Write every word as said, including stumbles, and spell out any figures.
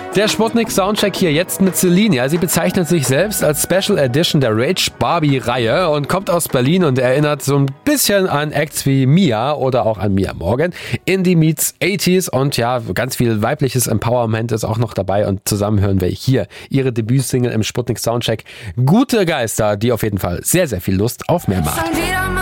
Der Sputnik Soundcheck hier jetzt mit Celine. Ja, sie bezeichnet sich selbst als Special Edition der Rage Barbie-Reihe und kommt aus Berlin und erinnert so ein bisschen an Acts wie Mia oder auch an Mia Morgan. Indie meets achtziger und ja, ganz viel weibliches Empowerment ist auch noch dabei und zusammen hören wir hier ihre Debütsingle im Sputnik Soundcheck. Gute Geister, die auf jeden Fall sehr, sehr viel Lust auf mehr macht.